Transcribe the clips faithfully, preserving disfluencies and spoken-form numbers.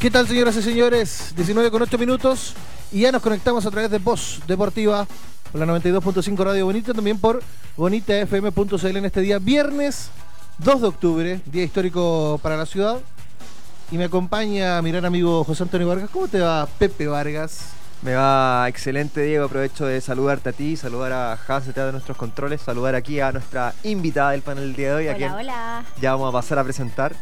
¿Qué tal, señoras y señores? diecinueve con ocho minutos y ya nos conectamos a través de Voz Deportiva por la noventa y dos punto cinco Radio Bonita, también por bonita f m punto c l en este día viernes dos de octubre, día histórico para la ciudad. Y me acompaña mi gran amigo José Antonio Vargas. ¿Cómo te va, Pepe Vargas? Me va excelente, Diego. Aprovecho de saludarte a ti, saludar a Hans de nuestros controles, saludar aquí a nuestra invitada del panel del día de hoy. Hola, a quien hola. Ya vamos a pasar a presentar.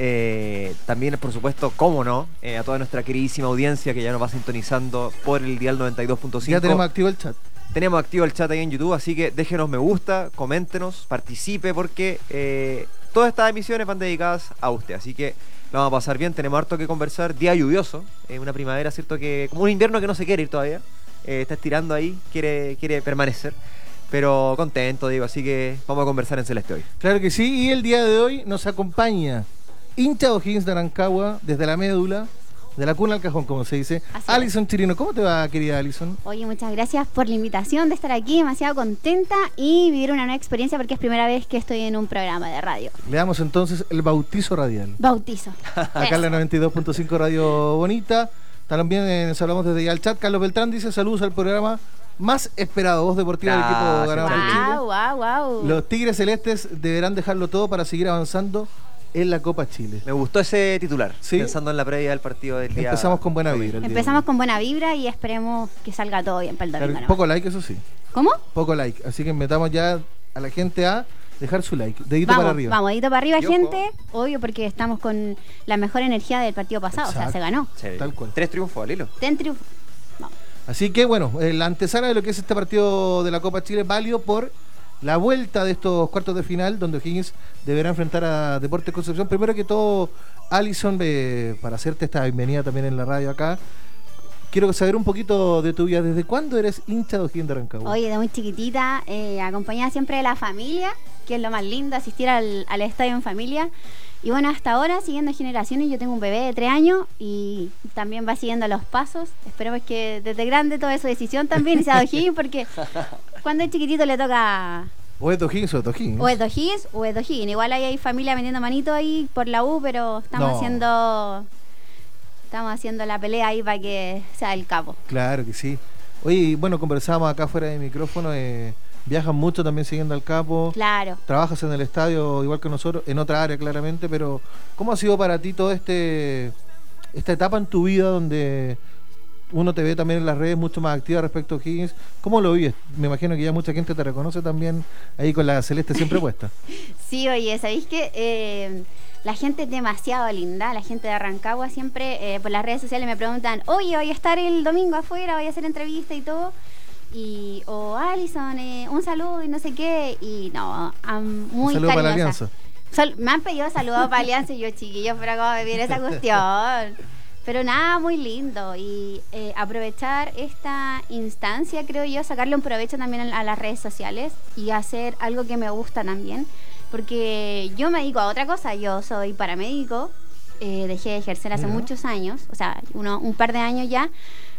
Eh, también, por supuesto, cómo no, eh, a toda nuestra queridísima audiencia que ya nos va sintonizando por el dial noventa y dos punto cinco. Ya tenemos activo el chat. Tenemos activo el chat ahí en YouTube, así que déjenos me gusta, coméntenos, participe, porque eh, todas estas emisiones van dedicadas a usted. Así que lo vamos a pasar bien, tenemos harto que conversar. Día lluvioso, eh, una primavera, ¿cierto? Que como un invierno que no se quiere ir todavía. Eh, está estirando ahí, quiere, quiere permanecer. Pero contento, digo, así que vamos a conversar en Celeste hoy. Claro que sí, y el día de hoy nos acompaña hincha O'Higgins de Rancagua, desde la médula, de la cuna al cajón, como se dice. Así Alison Chirino, ¿cómo te va, querida Alison? Oye, muchas gracias por la invitación de estar aquí, demasiado contenta y vivir una nueva experiencia porque es primera vez que estoy en un programa de radio. Le damos entonces el bautizo radial. Bautizo. Acá en la noventa y dos punto cinco Radio Bonita. También eh, nos hablamos desde ya el chat. Carlos Beltrán dice saludos al programa más esperado, Voz Deportiva del equipo Gracias, ganador de Chile. Wow, wow, wow. Los Tigres Celestes deberán dejarlo todo para seguir avanzando en la Copa Chile. Me gustó ese titular, ¿Sí? Pensando en la previa del partido del día. Empezamos con buena vibra. el día Empezamos de con buena vibra y esperemos que salga todo bien para el hoy. domingo. Claro, nomás. poco like, eso sí. ¿Cómo? Poco like. Así que metamos ya a la gente a dejar su like. Dedito Vamos, para arriba. vamos, dedito para arriba, Y ojo. gente. Obvio, porque estamos con la mejor energía del partido pasado. O sea, Exacto. se ganó. Sí. Tal cual. Tres triunfos al hilo. Ten triunfo. Vamos. Así que bueno, eh, la antesala de lo que es este partido de la Copa Chile, válido por la vuelta de estos cuartos de final, donde O'Higgins deberá enfrentar a Deportes Concepción. Primero que todo, Alison, eh, para hacerte esta bienvenida también en la radio acá, quiero saber un poquito de tu vida. ¿Desde cuándo eres hincha de O'Higgins de Rancagua? Oye, de muy chiquitita, eh, acompañada siempre de la familia, que es lo más lindo, asistir al, al estadio en familia. Y bueno, hasta ahora, siguiendo generaciones, yo tengo un bebé de tres años y también va siguiendo los pasos. Esperemos que desde grande tome su decisión también y sea de O'Higgins, porque cuando es chiquitito le toca ¿O es de O'Higgins o es de O'Higgins? o es de O'Higgins o es de O'Higgins. Igual ahí hay familia vendiendo manito ahí por la U, pero estamos No. haciendo estamos haciendo la pelea ahí para que sea el capo. Claro que sí. Oye, y bueno, conversábamos acá fuera de micrófono, eh, viajan mucho también siguiendo al capo. Claro. Trabajas en el estadio igual que nosotros, en otra área claramente, pero ¿cómo ha sido para ti toda este esta etapa en tu vida donde uno te ve también en las redes mucho más activa respecto a O'Higgins? ¿Cómo lo vives? Me imagino que ya mucha gente te reconoce también ahí con la celeste siempre puesta. Sí, oye, ¿sabéis que eh, la gente es demasiado linda? La gente de Rancagua siempre eh, por las redes sociales me preguntan, oye, voy a estar el domingo afuera, voy a hacer entrevista y todo. Y, o Alison, eh, un saludo y no sé qué. Y no, um, muy Un saludo para la cariñosa. Alianza. Sol- me han pedido saludos para Alianza y yo, chiquillos, pero cómo me viene esa cuestión. Pero nada, muy lindo. Y eh, aprovechar esta instancia, creo yo, sacarle un provecho también a las redes sociales y hacer algo que me gusta también. Porque yo me dedico a otra cosa. Yo soy paramédico, eh, dejé de ejercer hace Mira. muchos años, o sea, uno, un par de años ya.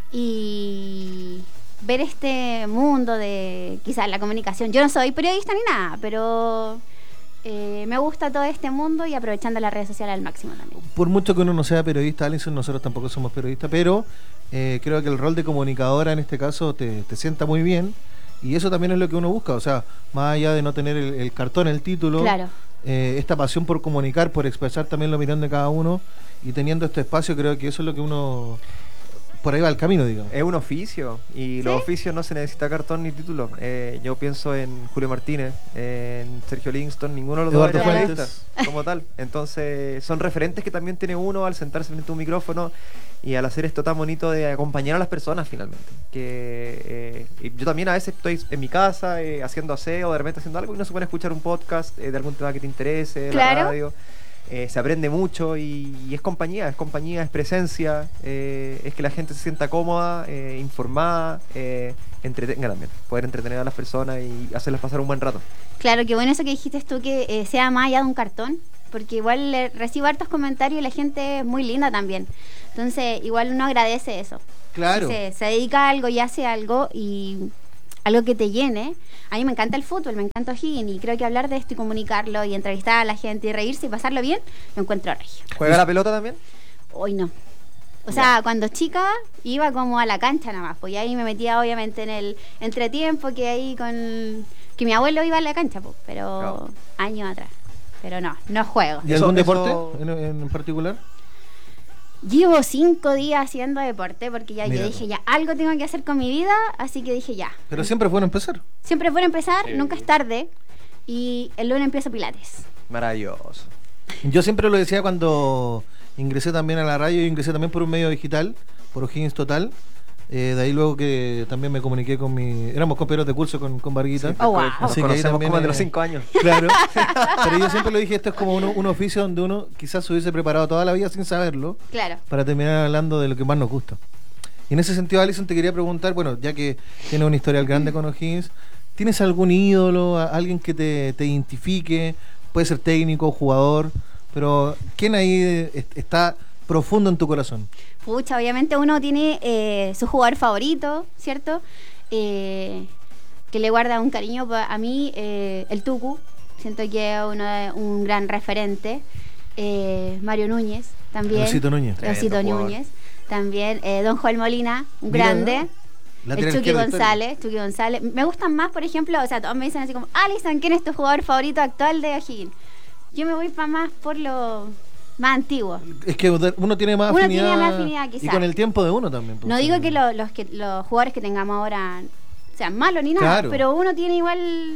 Y ver este mundo de quizás la comunicación. Yo no soy periodista ni nada, pero eh, me gusta todo este mundo y aprovechando las redes sociales al máximo también. Por mucho que uno no sea periodista, Alison, nosotros tampoco somos periodistas, pero eh, creo que el rol de comunicadora en este caso te, te sienta muy bien y eso también es lo que uno busca, o sea, más allá de no tener el, el cartón, el título, Claro. eh, esta pasión por comunicar, por expresar también la opinión de cada uno y teniendo este espacio, creo que eso es lo que uno... Por ahí va el camino, digamos. Es un oficio y ¿Sí? los oficios no se necesita cartón ni título. Eh, yo pienso en Julio Martínez, en Sergio Livingston, ninguno de los dos Eduardo era Fuentes. periodista como tal. Entonces son referentes que también tiene uno al sentarse frente a un micrófono y al hacer esto tan bonito de acompañar a las personas finalmente. Que eh, y yo también a veces estoy en mi casa eh, haciendo aseo, de repente haciendo algo y no se pone a escuchar un podcast eh, de algún tema que te interese, de Claro. la radio. Eh, se aprende mucho y, y es compañía, es compañía, es presencia, eh, es que la gente se sienta cómoda, eh, informada, eh, entretenga también, poder entretener a las personas y hacerlas pasar un buen rato. Claro, qué bueno eso que dijiste tú, que eh, sea más allá de un cartón, porque igual eh, recibo hartos comentarios y la gente es muy linda también. Entonces, igual uno agradece eso. Claro. Se, se dedica a algo y hace algo y algo que te llene. A mí me encanta el fútbol, me encanta O'Higgins y creo que hablar de esto y comunicarlo y entrevistar a la gente y reírse y pasarlo bien, lo encuentro regio. ¿Juega la pelota también? Hoy no. O sea, Ya. cuando chica iba como a la cancha nada más, pues y ahí me metía obviamente en el entretiempo que ahí con... que mi abuelo iba a la cancha, pues, pero Claro. años atrás. Pero no, no juego. ¿Y Eso- algún eso- deporte en, en particular? Llevo cinco días haciendo deporte porque ya Mira yo tú. dije, ya, algo tengo que hacer con mi vida, así que dije, ya. Pero siempre es bueno empezar. Siempre es bueno empezar, Sí. nunca es tarde. Y el lunes empiezo Pilates. Maravilloso. Yo siempre lo decía cuando ingresé también a la radio, ingresé también por un medio digital, por O'Higgins Total. Eh, de ahí luego que también me comuniqué con mi... Éramos compañeros de curso con, con Barguita. Oh, wow. Nos Así que ahí conocemos también, como de eh, los cinco años. Claro. Pero yo siempre lo dije, esto es como uno- un oficio donde uno quizás se hubiese preparado toda la vida sin saberlo Claro. para terminar hablando de lo que más nos gusta. Y en ese sentido, Alison, te quería preguntar, bueno, ya que tienes un historial grande con O'Higgins, ¿tienes algún ídolo, a- alguien que te, te identifique? Puede ser técnico, jugador, pero ¿quién ahí eh, est- está profundo en tu corazón? Pucha, obviamente uno tiene eh, su jugador favorito, ¿cierto? Eh, que le guarda un cariño pa- a mí, eh, el Tucu. Siento que es uno de- un gran referente. Eh, Mario Núñez, también. Rosito Núñez. Rosito Tremendo jugador. Núñez. También eh, Don Joel Molina, un Mira, grande. Lateral El Chucky izquierdo histórico. González, Chucky González. Me gustan más, por ejemplo, o sea, todos me dicen así como, Alison, ¿quién es tu jugador favorito actual de O'Higgins? Yo me voy para más por lo más antiguo. Es que uno tiene más Uno afinidad. tiene más afinidad, y quizás. con el tiempo de uno también. pues, No sí. digo que, lo- los que los jugadores que tengamos ahora sean malos ni nada, Claro. pero uno tiene igual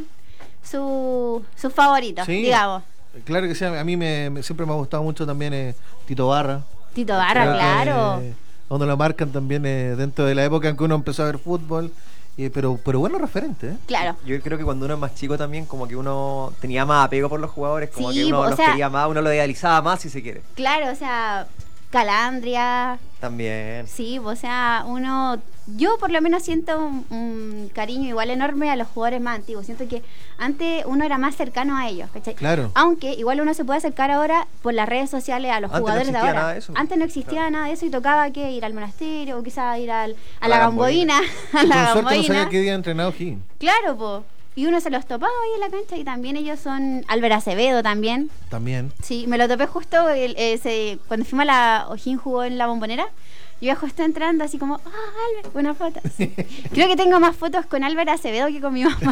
su, sus favoritos, Sí. digamos. Claro que sí, a mí me, me- siempre me ha gustado mucho también eh, Tito Barra. Tito Barra, Creo que, claro. eh, donde lo marcan también eh, dentro de la época en que uno empezó a ver fútbol. eh, pero, pero bueno referente, ¿eh? Claro. Yo creo que cuando uno es más chico también, como que uno tenía más apego por los jugadores, como Sí, que uno o los sea- quería más, uno lo idealizaba más si se quiere. Claro, o sea, Calandria, También. sí, o sea, uno, yo por lo menos siento un, un cariño igual enorme a los jugadores más antiguos. Siento que antes uno era más cercano a ellos, ¿cachai? Claro. Aunque igual uno se puede acercar ahora por las redes sociales a los Antes no jugadores de existía ahora. nada de eso. Antes no existía Claro. nada de eso y tocaba que ir al monasterio o quizás ir al, a, A la la gamboína. A Con la suerte no gamboína. sabía qué día ha entrenado Higgins. Claro, po. Y uno se los topaba ahí en la cancha y también ellos son Álvaro Acevedo también. También. Sí, me lo topé justo el- ese, cuando fuimos a la O'Higgins jugó en la Bombonera. Yo iba justo entrando así como, ah, Álvaro, buena foto. Sí. Creo que tengo más fotos con Álvaro Acevedo que con mi mamá.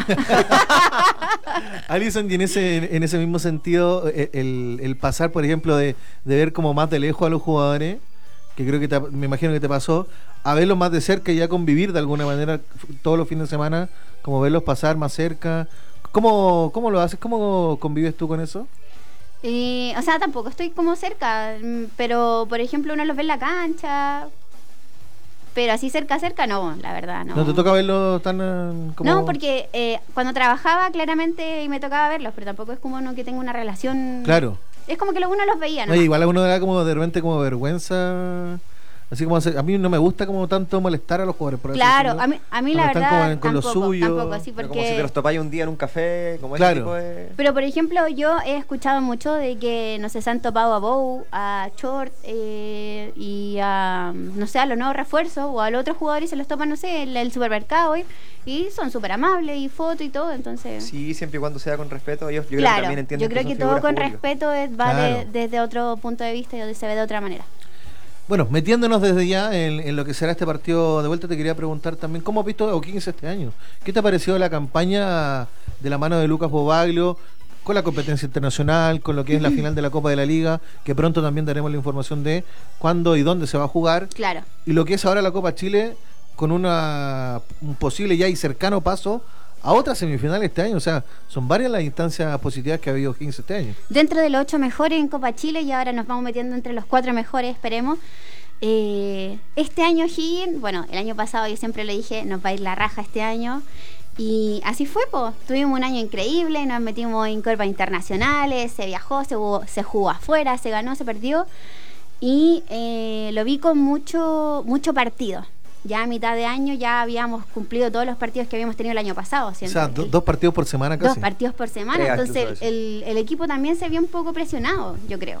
Alison, y en ese, en ese mismo sentido, eh, el, el pasar, por ejemplo, de, de ver como más de lejos a los jugadores, que creo que te- me imagino que te pasó, a verlos más de cerca y ya convivir de alguna manera f- todos los fines de semana, como verlos pasar más cerca. ¿Cómo, cómo lo haces? ¿Cómo convives tú con eso? Y, o sea, tampoco estoy como cerca, mm, pero por ejemplo uno los ve en la cancha, pero así cerca, cerca no, la verdad, no. ¿No te toca verlos tan eh, como...? No, porque eh, cuando trabajaba claramente y me tocaba verlos, pero tampoco es como uno que tenga una relación... Claro. Es como que lo- uno los veía, ¿no? Oye, igual a uno le da como de repente como vergüenza. Así como hacer- a mí no me gusta como tanto molestar a los jugadores. Por así Claro, decirlo. a mí, a mí Cuando la están verdad como en- con lo tampoco, suyo. tampoco, sí, Pero porque... como si te los topáis un día en un café, como Claro. ese tipo de... Pero por ejemplo, yo he escuchado mucho de que, no sé, se han topado a Bow, a Short eh, y a, no sé, a los nuevos refuerzos o a los otros jugadores y se los topan, no sé, en el supermercado y, y son súper amables y foto y todo, entonces... Sí, siempre y cuando sea con respeto. Ellos, yo creo que claro, también entienden yo creo son que todo figuras con públicas. respeto es- va de- Claro. desde otro punto de vista y donde se ve de otra manera. Bueno, metiéndonos desde ya en, en lo que será este partido de vuelta, te quería preguntar también, ¿cómo has visto a O'Higgins este año? ¿Qué te ha parecido la campaña de la mano de Lucas Bobaglio con la competencia internacional, con lo que es la final de la Copa de la Liga, que pronto también daremos la información de cuándo y dónde se va a jugar, Claro. y lo que es ahora la Copa Chile con una un posible ya y cercano paso a otra semifinal este año? O sea, son varias las instancias positivas que ha habido O'Higgins este año. Dentro de los ocho mejores en Copa Chile y ahora nos vamos metiendo entre los cuatro mejores, esperemos. Eh, este año Higgins, bueno, el año pasado yo siempre le dije, nos va a ir la raja este año. Y así fue, pues. Tuvimos un año increíble, nos metimos en copas internacionales, se viajó, se jugó, se jugó afuera, se ganó, se perdió. Y eh, lo vi con mucho, mucho partido. Ya a mitad de año ya habíamos cumplido todos los partidos que habíamos tenido el año pasado. O siento. sea, do- dos partidos por semana casi. Dos partidos por semana, Tres, entonces incluso a el, el equipo también se vio un poco presionado, yo creo.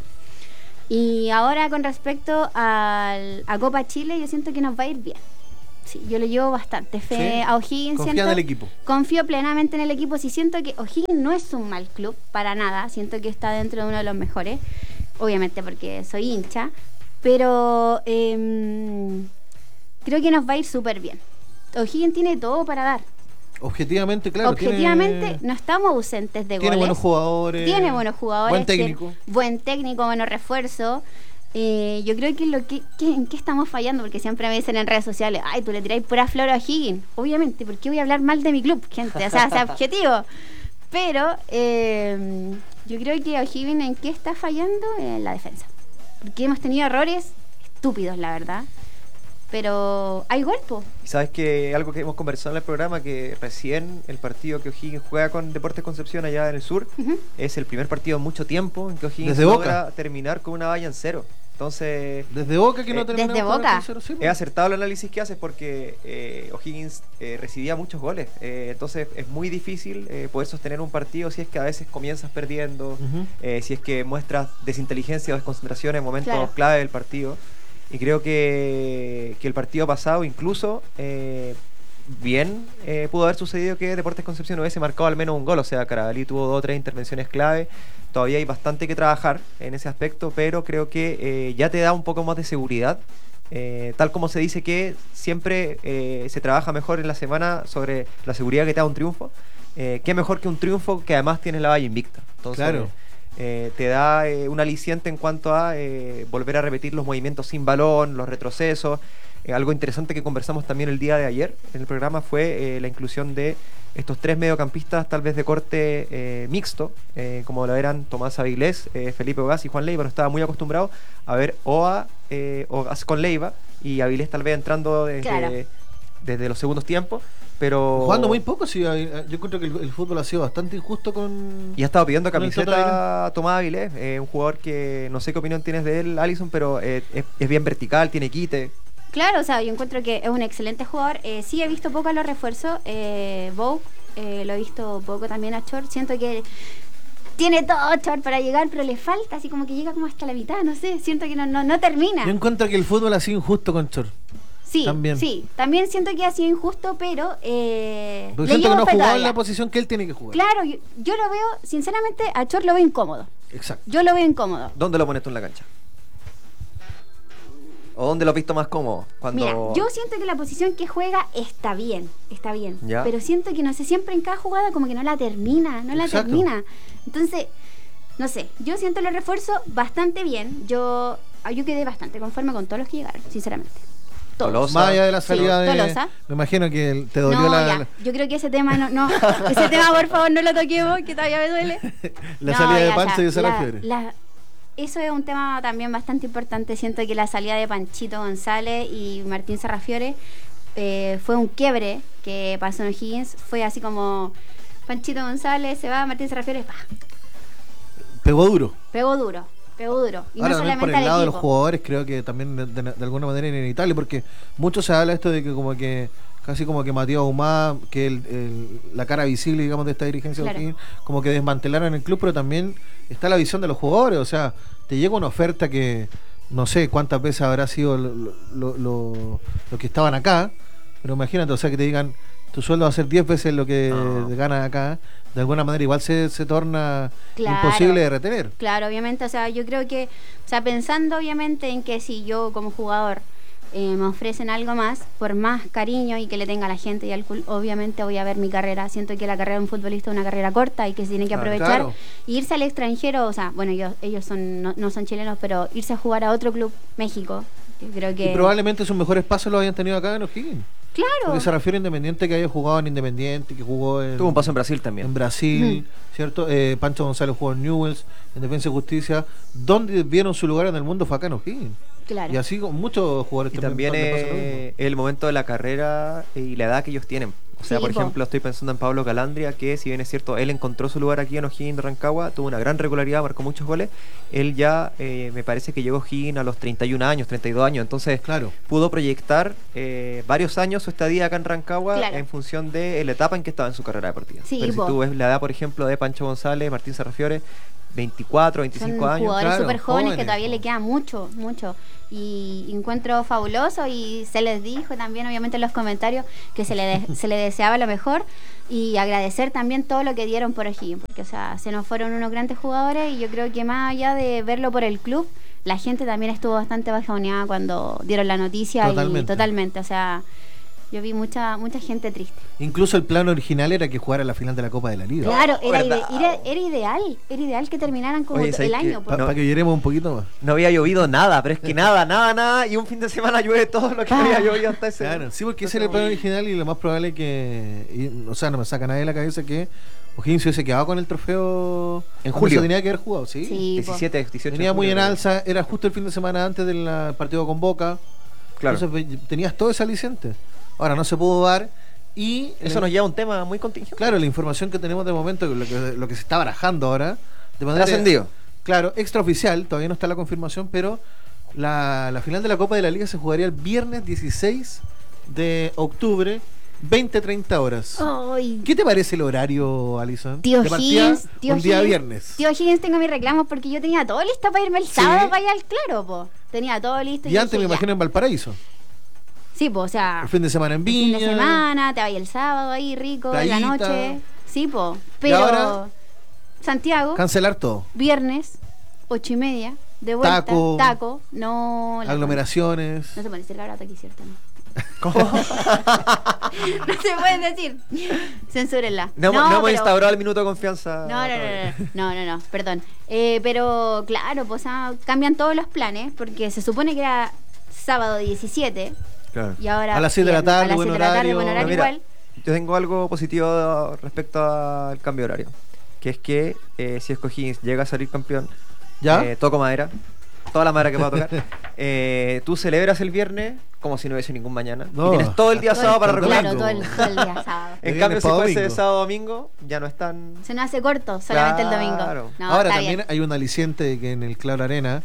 Y ahora con respecto al, a Copa Chile, yo siento que nos va a ir bien. Sí, yo le llevo bastante fe Sí. a O'Higgins. Confía siento- en el equipo. Confío plenamente en el equipo. Sí, siento que O'Higgins no es un mal club, para nada. Siento que está dentro de uno de los mejores, obviamente porque soy hincha. pero eh, creo que nos va a ir súper bien. O'Higgins tiene todo para dar. Objetivamente, claro. Objetivamente, tiene, no estamos ausentes de tiene goles. buenos jugadores. Tiene buenos jugadores. Buen técnico. Tiene, buen técnico, buenos refuerzos. Eh, yo creo que lo que, que en qué estamos fallando, porque siempre me dicen en redes sociales, ay, tú le tiráis pura flor a O'Higgins. Obviamente, ¿por qué voy a hablar mal de mi club, gente? O sea, sea objetivo. Pero eh, yo creo que O'Higgins en qué está fallando en la defensa. Porque hemos tenido errores estúpidos, la verdad. Pero hay gol, po. Y sabes que algo que hemos conversado en el programa, que recién el partido que O'Higgins juega con Deportes Concepción allá en el sur, uh-huh. es el primer partido en mucho tiempo en que O'Higgins logra Boca. terminar con una valla en cero. Entonces, desde Boca que no eh, terminamos desde Boca. Cero, sí, es acertado el análisis que haces porque eh, O'Higgins eh, recibía muchos goles. Eh, entonces es muy difícil eh, poder sostener un partido si es que a veces comienzas perdiendo, uh-huh. eh, si es que muestras desinteligencia o desconcentración en momentos claro. clave del partido. Y creo que, que el partido pasado incluso eh, bien eh, pudo haber sucedido que Deportes Concepción hubiese marcado al menos un gol. O sea, Carabalí tuvo dos o tres intervenciones clave. Todavía hay bastante que trabajar en ese aspecto, pero creo que eh, ya te da un poco más de seguridad. Eh, tal como se dice que siempre eh, se trabaja mejor en la semana sobre la seguridad que te da un triunfo. Eh, ¿Qué mejor que un triunfo que además tienes la valla invicta? Entonces, claro. Eh, te da eh, un aliciente en cuanto a eh, volver a repetir los movimientos sin balón, los retrocesos. Eh, algo interesante que conversamos también el día de ayer en el programa fue eh, la inclusión de estos tres mediocampistas tal vez de corte eh, mixto, eh, como lo eran Tomás Avilés, eh, Felipe Ogaz y Juan Leiva. No estaba muy acostumbrado a ver Oa, eh, Ogaz con Leiva y Avilés tal vez entrando desde, claro. desde los segundos tiempos. Pero jugando muy poco, sí. Yo encuentro que el, el fútbol ha sido bastante injusto con. Y ha estado pidiendo camiseta a Tomás Avilés, eh, un jugador que no sé qué opinión tienes de él, Alison, pero eh, es, es bien vertical, tiene quite. Claro, o sea, yo encuentro que es un excelente jugador. Eh, sí, he visto poco a los refuerzos. Eh, Bow, eh, lo he visto poco también a Chor. Siento que tiene todo Chor para llegar, pero le falta, así como que llega como hasta la mitad, no sé. Siento que no, no, no termina. Yo encuentro que el fútbol ha sido injusto con Chor. Sí, también. sí, también siento que ha sido injusto, pero eh, porque siento que no ha jugado en la posición que él tiene que jugar. Claro, yo, yo lo veo, sinceramente, a Chor lo veo incómodo. Exacto. Yo lo veo incómodo. ¿Dónde lo pones tú en la cancha? ¿O dónde lo has visto más cómodo? Cuando... Mira, yo siento que la posición que juega está bien, está bien. ¿Ya? Pero siento que, no sé, siempre en cada jugada como que no la termina, no la Exacto. termina. Entonces, no sé, yo siento los refuerzos bastante bien. Yo, yo quedé bastante conforme con todos los que llegaron, sinceramente. Tolosa. Más allá de la salida sí, de Tolosa. Me imagino que te dolió no, la, ya. la Yo creo que ese tema no, no ese tema por favor no lo toquemos, que todavía me duele. la no, salida ya, de Pancho ya, y de Sara la, Fiore. La, eso es un tema también bastante importante. Siento que la salida de Panchito González y Martín Sarrafiore eh, fue un quiebre que pasó en O'Higgins. Fue así como Panchito González se va, Martín Sarrafiore pa. Pegó duro. Pegó duro. Pegó duro. Y ahora no también solamente por el al lado equipo. de los jugadores creo que también de, de, de alguna manera inevitable, porque mucho se habla esto de que como que casi como que Matías Humá, que el, el, la cara visible digamos de esta dirigencia claro. de O'Higgins, como que desmantelaron el club, pero también está la visión de los jugadores. O sea, te llega una oferta que no sé cuántas veces habrá sido lo, lo, lo, lo que estaban acá, pero imagínate, o sea, que te digan tu sueldo va a ser diez veces lo que no. ganas acá, de alguna manera igual se, se torna claro, imposible de retener. Claro, obviamente, o sea, yo creo que, o sea, pensando obviamente en que si yo como jugador eh, me ofrecen algo más, por más cariño y que le tenga a la gente y al club, obviamente voy a ver mi carrera. Siento que la carrera de un futbolista es una carrera corta y que se tiene que aprovechar. Claro. Y irse al extranjero, o sea, bueno, ellos, ellos son no, no son chilenos, pero irse a jugar a otro club, México, yo creo que... Y probablemente sus mejores pasos los hayan tenido acá en O'Higgins. Claro. Porque se refiere a Independiente, que haya jugado en Independiente, que jugó en... Tuvo un paso en Brasil también. En Brasil, Mm. ¿cierto? Eh, Pancho González jugó en Newell's, en Defensa y Justicia. ¿Dónde vieron su lugar en el mundo? Fue acá en O'Higgins. Claro. Y así con muchos jugadores Y también les pasa lo es mismo. el momento de la carrera y la edad que ellos tienen. O sea, Sí, por po. ejemplo, estoy pensando en Pablo Calandria, que si bien es cierto, él encontró su lugar aquí en O'Higgins de Rancagua, tuvo una gran regularidad, marcó muchos goles. Él ya, eh, me parece que llegó a O'Higgins a los treinta y un años, treinta y dos años, entonces Claro. pudo proyectar eh, varios años su estadía acá en Rancagua Claro. en función de la etapa en que estaba en su carrera deportiva. Sí, Pero po. si tú ves la edad, por ejemplo, de Pancho González, Martín Sarrafiore, veinticuatro, veinticinco Son años. jugadores claro, súper jóvenes, jóvenes, que todavía po. le queda mucho, mucho. Y encuentro fabuloso y se les dijo también, obviamente, en los comentarios que se le, de- se le deseaba lo mejor y agradecer también todo lo que dieron por O'Higgins, porque, o sea, se nos fueron unos grandes jugadores y yo creo que más allá de verlo por el club, la gente también estuvo bastante bajoneada cuando dieron la noticia. Totalmente. Y totalmente, o sea, yo vi mucha mucha gente triste. Incluso el plan original era que jugara la final de la Copa de la Liga. Claro, era, ide- verdad. era, era ideal, era ideal que terminaran como Oye, el ¿sabes qué? año. Para porque- que lloremos un poquito más. No había llovido nada, pero es que nada, nada, nada. Y un fin de semana llueve todo lo que Ah. había llovido hasta ese. Claro, sí, porque ese era el plan original y lo más probable que. y, o sea, no me saca nadie de la cabeza que O'Higgins se hubiese quedado con el trofeo En cuando julio. se tenía que haber jugado, sí. Sí, po. diecisiete, dieciocho. Venía de muy julio, en creo. alza, era justo el fin de semana antes del ah, partido con Boca. Claro. Entonces ve- tenías todo ese aliciente. Ahora no se pudo dar y. Eso nos lleva a un tema muy contingente. Claro, la información que tenemos de momento, lo que, lo que se está barajando ahora, de manera. Trascendido. Claro, extraoficial, todavía no está la confirmación, pero la, la final de la Copa de la Liga se jugaría el viernes dieciséis de octubre, veinte treinta horas. Ay, ¿Qué te parece el horario, Alison? Tío De partida, Higgins, tío un día Higgins, viernes. Tío Higgins, tengo mis reclamos porque yo tenía todo listo para irme el Sí. sábado para allá al Claro, po. Tenía todo listo. Y yo antes me dije, ya. imagino en Valparaíso. Sí, po, o sea, El fin de semana en el fin Viña. de semana, te vayas el sábado ahí rico, en la Playita. noche. Sí, po. Pero ahora? Santiago, Cancelar todo. viernes, ocho y media, de vuelta, Taco. taco, no... la- Aglomeraciones. No se puede decir garabato aquí, ¿cierto? No. no se pueden decir. Censúrenla. No, hemos- no hemos pero- instaurado el minuto de confianza. No, no, todavía. no, no, no, no, no, perdón. Eh, pero claro, pues ah, cambian todos los planes porque se supone que era sábado diecisiete Claro. y ahora A las siete de la viernes, tarde, a las buen siete de la tarde, horario. buen horario Mira, igual. Yo tengo algo positivo respecto al cambio de horario. Que es que eh, si O'Higgins llega a salir campeón, ¿Ya? eh, toco madera, toda la madera que pueda tocar, eh, tú celebras el viernes como si no hubiese ningún mañana. No. Y tienes todo el día Todo sábado el- para Claro, recuperar. Claro, todo el, todo el día sábado. De En viernes cambio, si pa' fuese domingo. sábado domingo, ya no es tan. Se nos hace corto solamente Claro. el domingo. No, Ahora está también bien. hay un aliciente de que en el Claro Arena,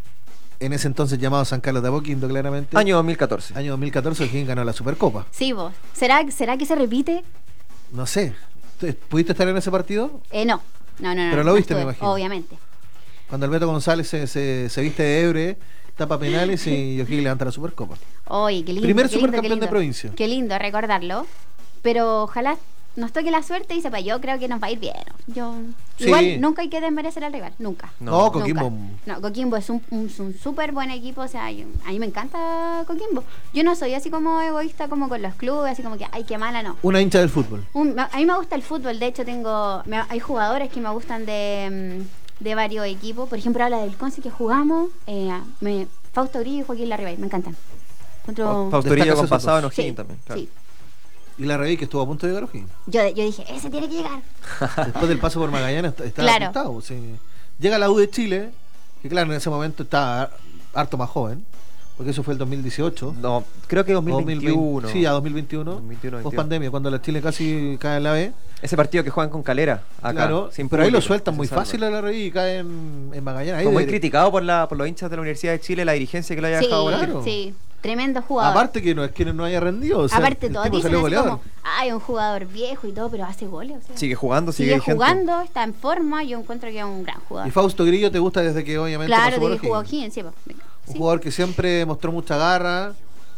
en ese entonces llamado San Carlos de Apoquindo, claramente. Año dos mil catorce. Año dos mil catorce, O'Higgins ganó la Supercopa. Sí, vos. ¿Será, ¿Será que se repite? No sé. ¿tú- ¿Pudiste estar en ese partido? Eh, no. No, no, no. Pero no lo viste, me estuve, imagino. Obviamente. Cuando Alberto González se, se, se viste de Ebre, tapa penales y O'Higgins levanta la Supercopa. Oye, qué lindo. Primer qué lindo, qué supercampeón de lindo. provincia. Qué lindo recordarlo. Pero ojalá nos toque la suerte y sepa, yo creo que nos va a ir bien. Yo Sí. Igual nunca hay que desmerecer al rival, nunca. No, No, Coquimbo. Nunca. No, Coquimbo es un, un, un súper buen equipo, o sea, yo- a mí me encanta Coquimbo. Yo no soy así como egoísta como con los clubes, así como que, ay, qué mala, no. Una hincha del fútbol. Un- a mí me gusta el fútbol, de hecho tengo, me- hay jugadores que me gustan de, mm, de varios equipos. Por ejemplo, habla del Conce que jugamos, eh, me, Fausto Grillo y Joaquín Larribey, me encantan. Encuentro- Faustorillo Destacas con esos pasado en dos. O'Higgins sí, también. Claro. sí. Y la Reví que estuvo a punto de llegar a O'Higgins. Yo, yo dije, ese tiene que llegar. Después del paso por Magallanes está- estaba Claro. apuntado, sí. Llega la U de Chile, que claro, en ese momento estaba harto más joven, porque eso fue el dos mil dieciocho. No, creo que dos mil veintiuno. Sí, a dos mil veintiuno. dos mil veintiuno, Post veintidós. pandemia, cuando la Chile casi cae en la B. Ese partido que juegan con Calera. Acá, Claro, sin pero ahí lo público, sueltan se muy salva. fácil a la Reví y cae en, en Magallanes. Ahí Fue muy de- criticado por, la, por los hinchas de la Universidad de Chile, la dirigencia que lo haya Sí, dejado volar. Claro. sí, tremendo jugador. Aparte que no es que no haya rendido. O sea, Aparte, el todos tipo dicen salió así goleador. como, ay, un jugador viejo y todo, pero hace goles. O sea, Sigue jugando, sigue, sigue vigente. jugando, está en forma, yo encuentro que es un gran jugador. Y Fausto Grillo te gusta desde que obviamente Claro, pasó por de que jugó O'Higgins. aquí encima. Un Sí. jugador que siempre mostró mucha garra.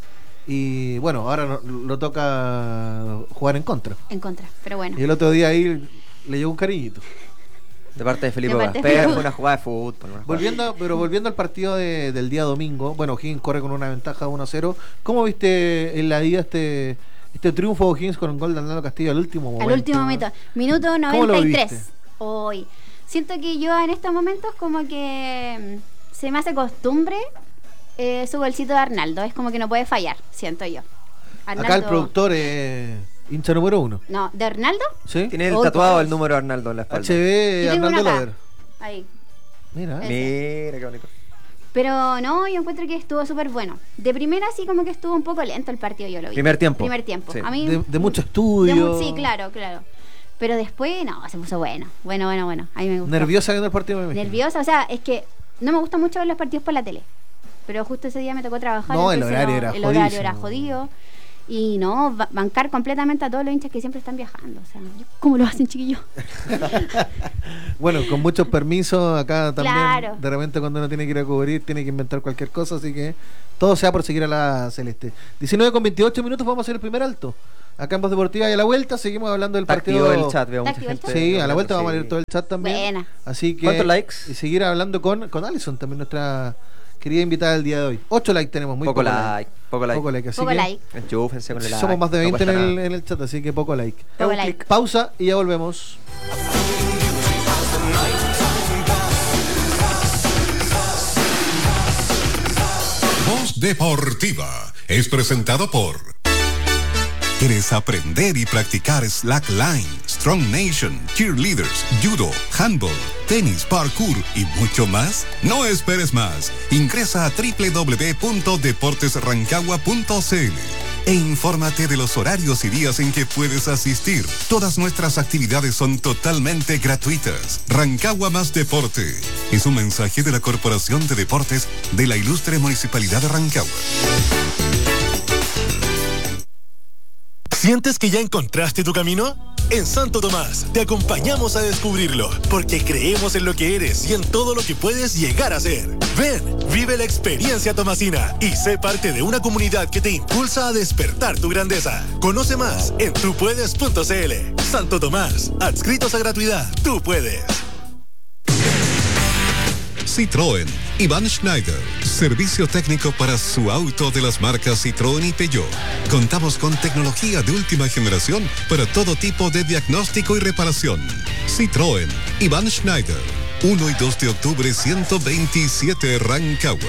Y bueno, ahora no- lo toca jugar en contra. En contra, pero bueno. Y el otro día ahí le llegó un cariñito. De parte de Felipe De parte de Gasper, Felipe. fue una jugada de fútbol. una jugada. Volviendo, pero volviendo al partido de- del día domingo, bueno, O'Higgins corre con una ventaja de uno a cero. ¿Cómo viste en la ida este este triunfo de O'Higgins con un gol de Arnaldo Castillo al último momento? Al último momento, minuto ¿Cómo lo noventa y viste? tres. Hoy. Siento que yo en estos momentos como que mm, se me hace costumbre eh, su golcito de Arnaldo. Es como que no puede fallar, siento yo. Acá el productor es hincha número uno. No, ¿de Arnaldo? ¿Sí? Tiene el Uy, tatuado por el número de Arnaldo en la espalda. H B Yo tengo Arnaldo uno acá. Lover. Ahí. Mira. Eh. Mira qué bonito. Pero no, yo encuentro que estuvo súper bueno. De primera sí como que estuvo un poco lento el partido, yo lo vi. Primer tiempo. Primer tiempo. Sí. A mí, De, de mucho de estudio. mu- sí, claro, claro. Pero después, no, se puso bueno. Bueno, bueno, bueno. A mí me gustó. Nerviosa viendo el partido, me imagino. Nerviosa, o sea, es que no me gusta mucho ver los partidos por la tele. Pero justo ese día me tocó trabajar. No, el entonces horario no- era el horario jodísimo. era jodido. Y no, ba- bancar completamente a todos los hinchas que siempre están viajando. O sea, yo- ¿cómo lo hacen, chiquillos? Bueno, con muchos permisos, acá también Claro. de repente cuando uno tiene que ir a cubrir tiene que inventar cualquier cosa, así que todo sea por seguir a la Celeste. diecinueve con veintiocho minutos, vamos a hacer el primer alto. Acá en Voz Deportiva y a la vuelta seguimos hablando del Está partido. activo el chat, veo ¿Está mucha activo gente. el Sí, a la vuelta Sí. vamos a leer todo el chat también. Buena. Así que ¿Cuántos likes? y seguir hablando con, con Alison, también nuestra querida invitada del día de hoy. ocho likes tenemos, muy poco, poco like, like. poco like. Poco like, así Poco que like. Enchúfense con el like. somos más de veinte no en, cuesta el, nada. en el chat, así que poco like. Poco Un like. clic. Pausa y ya volvemos. Voz Deportiva es presentado por... ¿Quieres aprender y practicar slackline, strong nation, cheerleaders, judo, handball, tenis, parkour y mucho más? No esperes más. Ingresa a doble u doble u doble u punto deportes rancagua punto c l e infórmate de los horarios y días en que puedes asistir. Todas nuestras actividades son totalmente gratuitas. Rancagua más deporte. Es un mensaje de la Corporación de Deportes de la Ilustre Municipalidad de Rancagua. ¿Sientes que ya encontraste tu camino? En Santo Tomás te acompañamos a descubrirlo, porque creemos en lo que eres y en todo lo que puedes llegar a ser. Ven, vive la experiencia tomasina y sé parte de una comunidad que te impulsa a despertar tu grandeza. Conoce más en tu puedes punto c l. Santo Tomás, adscritos a gratuidad, tú puedes. Citroën, Iván Schneider, servicio técnico para su auto de las marcas Citroën y Peugeot. Contamos con tecnología de última generación para todo tipo de diagnóstico y reparación. Citroën, Iván Schneider, uno y dos de octubre ciento veintisiete Rancagua.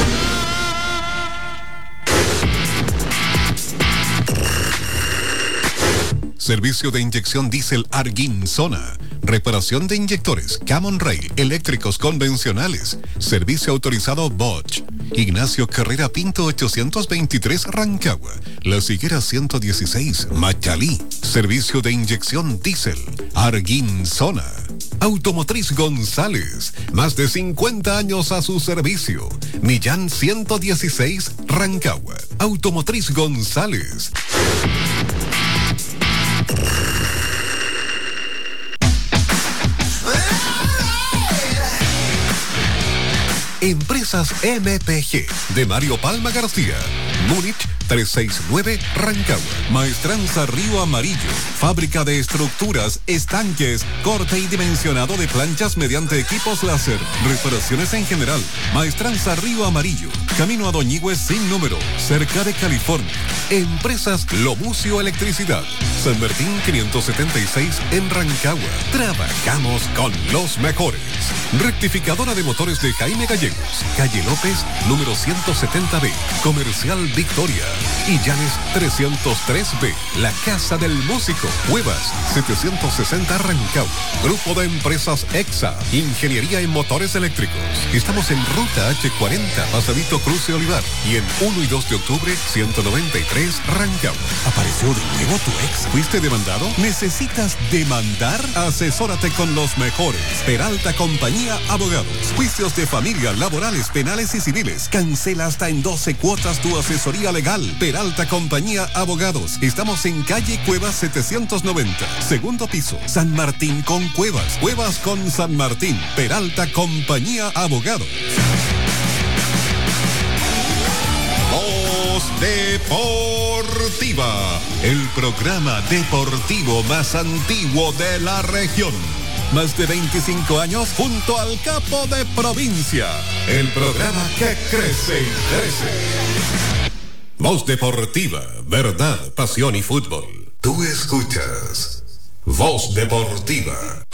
Servicio de inyección diésel Arguin Zona. Reparación de inyectores Camon Rail eléctricos convencionales. Servicio autorizado Bosch. Ignacio Carrera Pinto ochocientos veintitrés Rancagua. Las Higueras ciento dieciséis Machalí. Servicio de inyección diésel Arguin Zona. Automotriz González. Más de cincuenta años a su servicio. Millán ciento dieciséis Rancagua. Automotriz González. Empresas M P G de Mario Palma García. Múnich trescientos sesenta y nueve Rancagua. Maestranza Río Amarillo. Fábrica de estructuras, estanques, corte y dimensionado de planchas mediante equipos láser. Reparaciones en general. Maestranza Río Amarillo. Camino a Doñigües sin número. Cerca de California. Empresas Lomucio Electricidad. San Martín quinientos setenta y seis en Rancagua. Trabajamos con los mejores. Rectificadora de motores de Jaime Gallegos. Calle López, número ciento setenta B. Comercial Victoria. Y Llanes trescientos tres B. La Casa del Músico. Cuevas setecientos sesenta Rancagua. Grupo de Empresas EXA. Ingeniería en motores eléctricos. Estamos en Ruta H cuarenta, Pasadito Cruce Olivar. Y en uno y dos de octubre, ciento noventa y tres Rancagua. ¿Apareció de nuevo tu ex? ¿Fuiste demandado? ¿Necesitas demandar? Asesórate con los mejores. Peralta Compañía Abogados. Juicios de familia, laborales, penales y civiles. Cancela hasta en doce cuotas tu asesoría legal. Peralta Compañía Abogados. Estamos en calle Cuevas setecientos noventa. Segundo piso. San Martín con Cuevas. Cuevas con San Martín. Peralta Compañía Abogados. Voz Deportiva. El programa deportivo más antiguo de la región. Más de veinticinco años junto al capo de provincia. El programa que crece y crece. Voz Deportiva, verdad, pasión y fútbol. Tú escuchas Voz Deportiva.